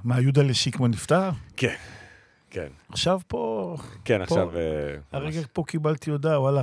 מה, יהודה לשיקמן נפטר? כן, כן. עכשיו פה... כן, עכשיו... הרגע פה קיבלתי הודעה, וואלה.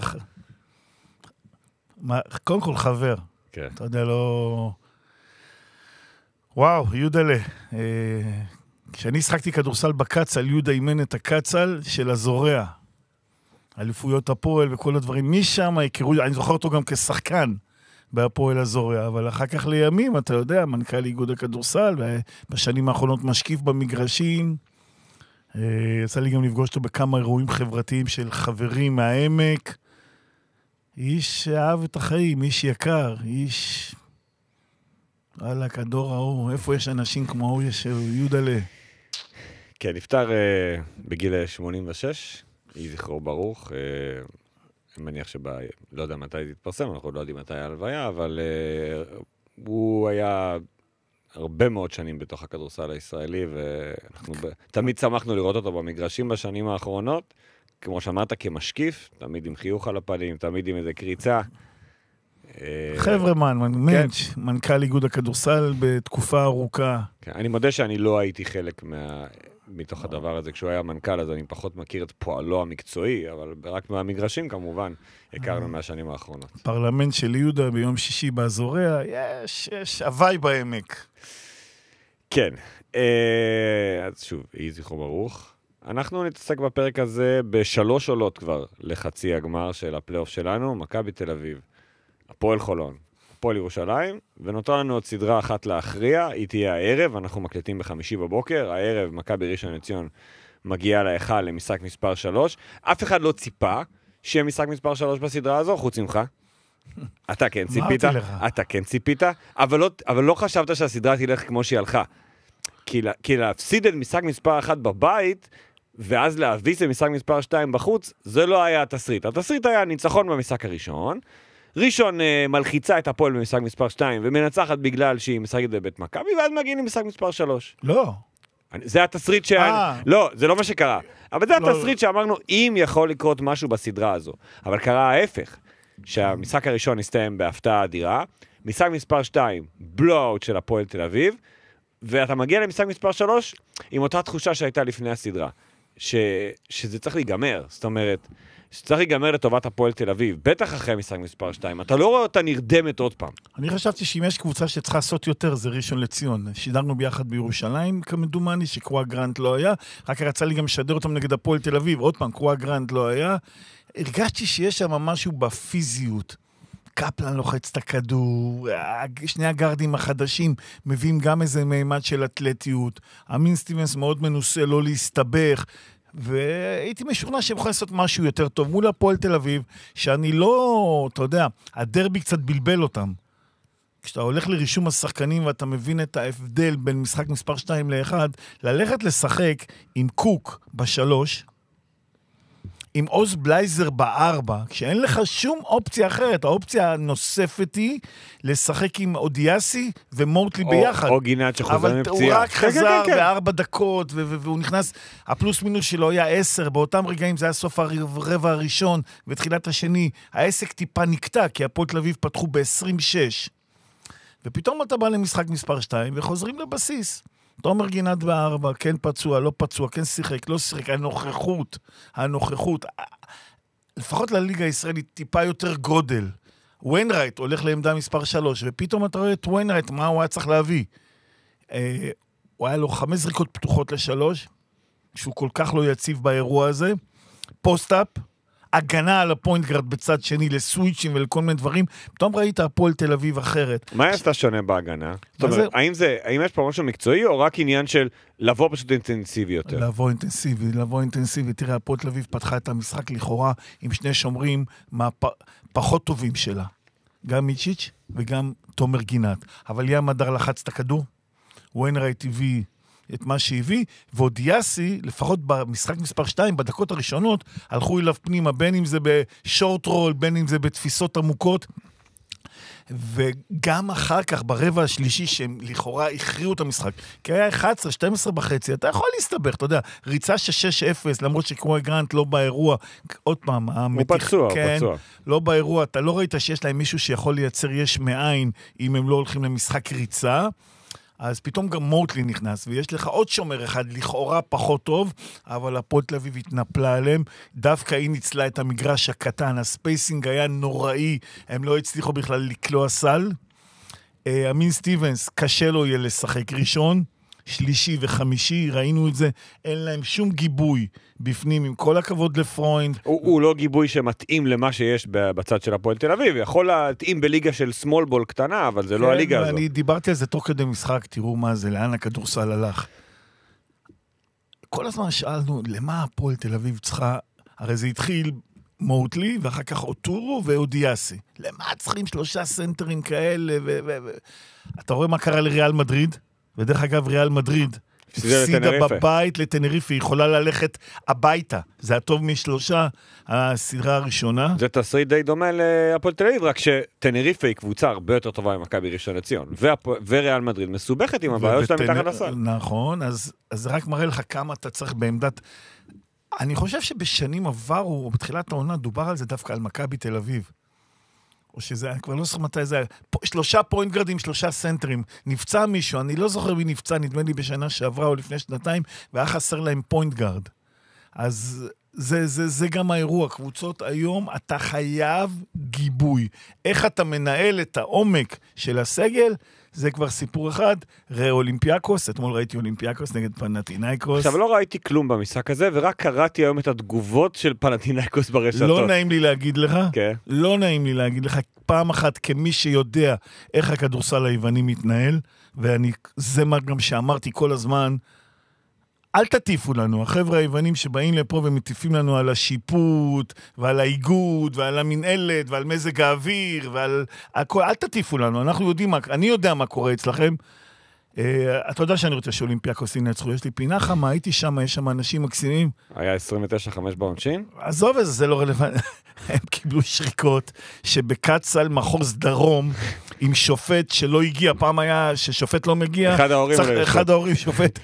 קודם כל חבר. כן. אתה יודע, לא... וואו, יהודלה. כשאני שחקתי כדורסל בקצל, יהודה אימן את הקצל של הזורע. אליפויות הפועל וכל הדברים. משם הכירו, אני זוכר אותו גם כשחקן בהפועל הזורע, אבל אחר כך לימים, אתה יודע, מנכ"ל איגוד הכדורסל, ובשנים האחרונות משקיף במגרשים. יצא לי גם לפגוש אותו בכמה אירועים חברתיים של חברים מהעמק. איש שאהב את החיים, איש יקר, איש... וואלה, כדור ההוא, איפה יש אנשים כמו ההוא, יש יהודלה. כן, נפטר בגיל 86, יהי זכרו ברוך. אני מניח לא יודע מתי זה התפרסם, אנחנו לא יודעים מתי ההלוויה, אבל הוא היה הרבה מאוד שנים בתוך הכדורסל הישראלי, ואנחנו תמיד שמחנו לראות אותו במגרשים בשנים האחרונות, כמו שאמרת, כמשקיף, תמיד עם חיוך על הפנים, תמיד עם איזה קריצה. חבר'ה מנץ', מנכ"ל איגוד הכדורסל בתקופה ארוכה. אני מודה שאני לא הייתי חלק מתוך הדבר הזה. כשהוא היה מנכ"ל, אז אני פחות מכיר את פועלו המקצועי, אבל רק מהמגרשים כמובן, הכרנו מהשנים האחרונות. פרלמנט של יהודה ביום שישי באזוריה, יש הוואי בעמק. כן. אז שוב, יהי זכרו ברוך. אנחנו נתעסק בפרק הזה בשלוש עולות כבר לחצי הגמר של הפלייאוף שלנו, מכבי תל אביב, הפועל חולון, הפועל ירושלים, ונותר לנו עוד סדרה אחת להכריע, היא תהיה הערב, אנחנו מקלטים בחמישי בבוקר, הערב מכבי ראשון לציון מגיעה להיכל למשחק מספר 3, אף אחד לא ציפה שיהיה משחק מספר 3 בסדרה הזו, חוץ ממך. אתה כן ציפית, אתה כן ציפית, אבל לא חשבת שהסדרה תלך כמו שהיא הלכה. כי להפסיד את משחק מספר 1 בבית, ואז להביס את משחק מספר 2 בחוץ, זה לא היה התסריט. התסריט היה ניצחון במשחק הראשון, ראשון מלחיצה את הפועל במשחק מספר 2, ומנצחת בגלל שהיא משחקת בבית מכבי, ואז מגיעים למשחק מספר 3. לא. זה התסריט לא, זה לא מה שקרה. אבל זה התסריט שאמרנו, אם יכול לקרות משהו בסדרה הזו. אבל קרה ההפך, שהמשחק הראשון הסתיים בהפתעה אדירה, משחק מספר 2, בלואוט של הפועל תל אביב, ואתה מגיע למשחק מספר 3 עם אותה תחושה שהייתה לפני הסדרה, שזה צריך להיגמר, זאת אומרת, שצריך להיגמר לטובת הפועל תל אביב, בטח אחרי משחק מספר 2, אתה לא רואה אותה נרדמת עוד פעם. אני חשבתי שאם יש קבוצה שצריכה לעשות יותר, זה ראשון לציון. שידרנו ביחד בירושלים, כמדומני, שקרוע גרנט לא היה, רק רצה לי גם לשדר אותם נגד הפועל תל אביב, עוד פעם, קרוע גרנט לא היה. הרגשתי שיש שם משהו בפיזיות. קפלן לוחץ את הכדור, שני הגרדים החדשים מביאים גם איזה מימד של אתלטיות, אמין סטיבנס מאוד מנוסה לא להסתבך, והייתי משוכנע שהם יכולים לעשות משהו יותר טוב מול הפועל תל אביב, שאני לא, אתה יודע, הדרבי קצת בלבל אותם. כשאתה הולך לרישום השחקנים ואתה מבין את ההבדל בין משחק מספר 2 ל-1, ללכת לשחק עם קוק ב-3, עם עוז בלייזר ב-4, כשאין לך שום אופציה אחרת, האופציה הנוספת היא לשחק עם אודיאסי ומורטלי ביחד. או גינת שחוזר מפציעה. אבל הוא רק חזר ב4 דקות, והוא נכנס, הפלוס מינוס שלו היה 10, באותם רגעים זה היה סוף הרבע הראשון, ותחילת השני, העסק טיפה נקטע, כי הפועל תל אביב פתחו ב-26. ופתאום אתה בא למשחק מספר 2, וחוזרים לבסיס. תומר גינת ב4, כן פצוע, לא פצוע, כן שיחק, לא שיחק, הנוכחות, לפחות לליגה הישראלית טיפה יותר גודל. וויינרייט הולך לעמדה מספר 3, ופתאום אתה רואה את וויינרייט, מה הוא היה צריך להביא? הוא היה לו 5 זריקות פתוחות ל3, שהוא כל כך לא יציב באירוע הזה, פוסט-אפ, הגנה על הפוינט גארד בצד שני לסוויצ'ים ולכל מיני דברים, פתאום ראית הפועל תל אביב אחרת. מה עשתה שונה בהגנה? זאת אומרת, האם יש פה משהו מקצועי או רק עניין של לבוא פשוט אינטנסיבי יותר? לבוא אינטנסיבי. תראה, הפועל תל אביב פתחה את המשחק לכאורה עם שני שומרים פחות טובים שלה. גם מיצ'יץ' וגם תומר גינת. אבל ים מדר לחץ את הכדור, וויינרייט הביא את מה שהביא, ואודיאסי, לפחות במשחק מספר 2, בדקות הראשונות, הלכו אליו פנימה, בין אם זה בשורט רול, בין אם זה בתפיסות עמוקות, וגם אחר כך, ברבע השלישי, שהם לכאורה הכריעו את המשחק, כי היה 11, 12 בחצי, אתה יכול להסתבך, אתה יודע, ריצה של 6-0, למרות שקרוי גרנט לא באירוע, עוד פעם, הוא פצוע. לא באירוע, אתה לא ראית שיש להם מישהו שיכול לייצר יש מאין, אם הם לא הולכים למשחק ריצה, אז פתאום גם מוטלי נכנס, ויש לך עוד שומר אחד, לכאורה פחות טוב, אבל הפועל תל אביב התנפלה עליהם, דווקא היא ניצלה את המגרש הקטן, הספייסינג היה נוראי, הם לא הצליחו בכלל לקלוע סל. אמין סטיבנס, קשה לו יהיה לשחק ראשון, שלישי וחמישי, ראינו את זה, אין להם שום גיבוי בפנים, עם כל הכבוד לפרוינד. הוא לא גיבוי שמתאים למה שיש בצד של הפועל תל אביב, יכול להתאים בליגה של סמול בול קטנה, אבל זה לא הליגה הזאת. אני דיברתי על זה תוך כדי משחק, תראו מה זה, לאן הכדורסל הלך. כל הזמן שאלנו, למה הפועל תל אביב צריכה, הרי זה התחיל מוטלי, ואחר כך אוטורו ואודיאסי. למה צריכים 3 סנטרים כאלה? אתה רואה מה קרה לריאל מדריד? ודרך אגב, ריאל מדריד הפסידה בבית לטנריפה, היא יכולה ללכת הביתה. זה הטוב מ3, הסדרה הראשונה. זה תסריט די דומה להפועל תל אביב, רק שטנריפה היא קבוצה הרבה יותר טובה ממכבי ראשון לציון, וריאל מדריד מסובכת עם הבעיות שלהם מתחת לסל. נכון, אז זה רק מראה לך כמה אתה צריך בעמדת... אני חושב שבשנים עברו, או בתחילת העונה, דובר על זה דווקא על מכבי תל אביב. או שזה, אני כבר לא זוכר מתי זה היה. 3 פוינט גרדים, 3 סנטרים. נפצע מישהו, אני לא זוכר מי נפצע, נדמה לי בשנה שעברה או לפני 2, והיה חסר להם פוינט גרד. אז זה גם האירוע. קבוצות היום, אתה חייב גיבוי. איך אתה מנהל את העומק של הסגל, זה כבר סיפור אחד. ראה אולימפיאקוס, אתמול ראיתי אולימפיאקוס נגד פנתינייקוס. עכשיו, לא ראיתי כלום במשחק הזה, ורק קראתי היום את התגובות של פנתינייקוס ברשתות. לא נעים לי להגיד לך, כן. לא נעים לי להגיד לך, פעם אחת כמי שיודע איך הכדורסל היווני מתנהל, זה מה גם שאמרתי כל הזמן, אל תטיפו לנו, החבר'ה היוונים שבאים לפה ומטיפים לנו על השיפוט, ועל האיגוד, ועל המנהלת, ועל מזג האוויר, ועל הכל, אל תטיפו לנו, אנחנו יודעים אני יודע מה קורה אצלכם. אתה יודע שאני רוצה שאולימפיאקוס ינצחו, יש לי פינה חמה, הייתי שם, יש שם אנשים מקסימים. היה 29-5 בעונשין? עזוב את זה, זה לא רלוונטי. הם קיבלו שריקות שבקצל מחוז דרום, עם שופט שלא הגיע, פעם היה ששופט לא מגיע. אחד ההורים שופט.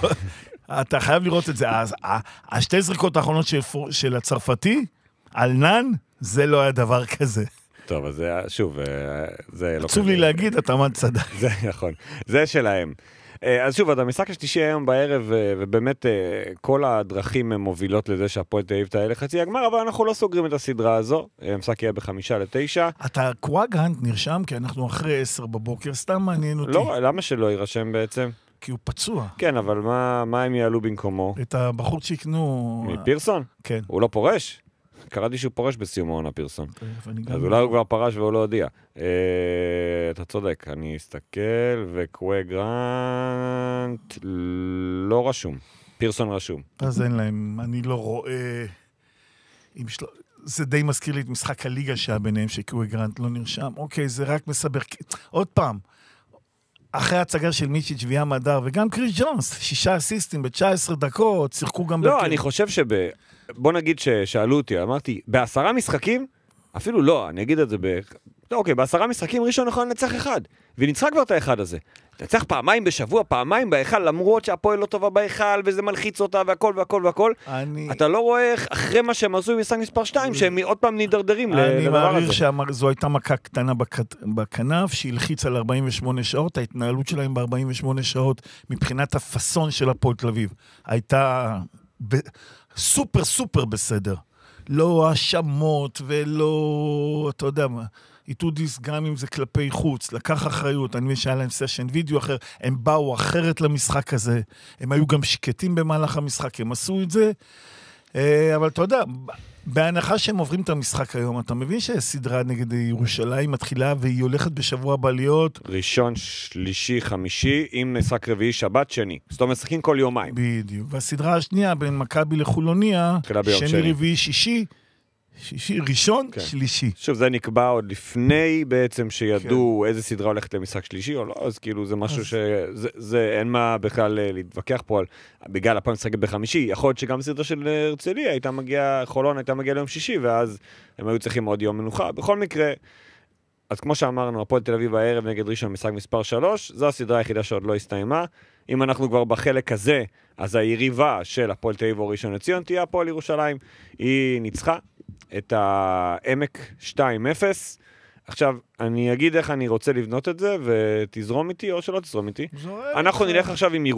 אתה חייב לראות את זה. השתי זריקות האחרונות של הצרפתי, על נן, זה לא היה דבר כזה. טוב, אז שוב, זה לא... עצוב לי להגיד, אתה עמד צדק. זה נכון, זה שלהם. אז שוב, המשחק השלישי היום בערב, ובאמת כל הדרכים מובילות לזה שהפועל תל אביב תעלה לחצי הגמר, אבל אנחנו לא סוגרים את הסדרה הזו, המשחק יהיה ב5-9. אתה קוואגרנט נרשם, כי אנחנו אחרי 10 בבוקר, סתם מעניין אותי. לא, למה שלא יירשם בעצם? כי הוא פצוע. כן, אבל מה הם יעלו במקומו? את הבחור שיקנו... מפירסון? כן. הוא לא פורש? קראתי שהוא פורש בסיום העונה פירסון. אז אולי הוא כבר פרש והוא לא הודיע. אתה צודק, אני אסתכל, וקווי גרנט לא רשום. פירסון רשום. אז אין להם, אני לא רואה... זה די מזכיר לי את משחק הליגה שהיה ביניהם, שקווי גרנט לא נרשם. אוקיי, זה רק מסבר... עוד פעם, אחרי ההצגה של מיצ'יץ' וים הדר, וגם קריס ג'ונס, 6 אסיסטים ב-19 דקות, שיחקו גם... לא, אני חושב בוא נגיד ששאלו אותי, אמרתי, ב10 משחקים, אפילו לא, אני אגיד את זה אוקיי, ב10 משחקים ראשון יכול לנצח אחד, וניצחה כבר את האחד הזה. נצח פעמיים בשבוע, פעמיים בהיכל, למרות שהפועל לא טובה בהיכל, וזה מלחיץ אותה, והכל והכל והכל. אתה לא רואה אחרי מה שהם עשו עם משחק מספר 2, שהם עוד פעם נידרדרים לדבר הזה. אני מעריך שזו הייתה מכה קטנה בכנף, שהלחיץ על 48 שעות, ההתנהלות שלהם ב-48 שעות, מבחינת הפסון של הפועל תל אביב, הייתה סופר סופר בסדר. לא האשמות ולא, אתה יודע מה, איתודיס גם אם זה כלפי חוץ, לקח אחריות, אני מבין שהיה להם סשן וידאו אחר, הם באו אחרת למשחק הזה, הם היו גם שקטים במהלך המשחק, הם עשו את זה, אבל אתה יודע, בהנחה שהם עוברים את המשחק היום, אתה מבין שסדרה נגד ירושלים מתחילה והיא הולכת בשבוע הבא להיות... ראשון, שלישי, חמישי, עם משחק רביעי, שבת, שני. זאת אומרת, משחקים כל יומיים. בדיוק. והסדרה השנייה בין מכבי לחולוניה, שני, רביעי, שישי, ראשון, כן. שלישי. שוב, זה נקבע עוד לפני בעצם שידעו כן. איזה סדרה הולכת למשחק שלישי או לא, אז כאילו זה משהו אין מה בכלל להתווכח פה על, בגלל הפעם משחקת בחמישי, יכול להיות שגם סדרה של הרצליה הייתה מגיעה, חולון הייתה מגיעה ליום שישי, ואז הם היו צריכים עוד יום מנוחה. בכל מקרה, אז כמו שאמרנו, הפועל תל אביב הערב נגד ראשון משחק מספר 3, זו הסדרה היחידה שעוד לא הסתיימה. אם אנחנו כבר בחלק הזה, אז היריבה של הפועל תל אביב או ראשון לציון תהיה הפועל ירושלים, היא ניצחה את העמק 2-0. עכשיו, אני אגיד איך אני רוצה לבנות את זה, ותזרום איתי או שלא תזרום איתי. אנחנו נלך עכשיו עם